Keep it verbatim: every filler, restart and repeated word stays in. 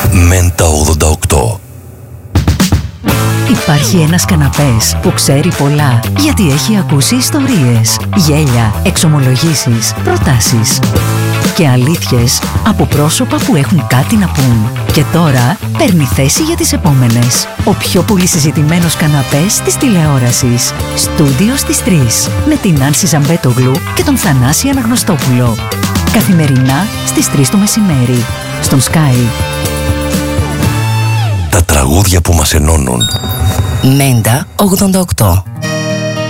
Μέντα ογδόντα οκτώ. Υπάρχει ένας καναπές που ξέρει πολλά, γιατί έχει ακούσει ιστορίες, γέλια, εξομολογήσεις, προτάσεις και αλήθειες από πρόσωπα που έχουν κάτι να πούν. Και τώρα παίρνει θέση για τις επόμενες. Ο πιο πολύ συζητημένος καναπές της τηλεόρασης. Στούντιο στις τρεις. Με την Άνση Ζαμπέτογλου και τον Θανάση Αναγνωστόπουλο. Καθημερινά στις τρεις το μεσημέρι. Στον Sky. Τα τραγούδια που μας ενώνουν. Μέντα ογδόντα οκτώ.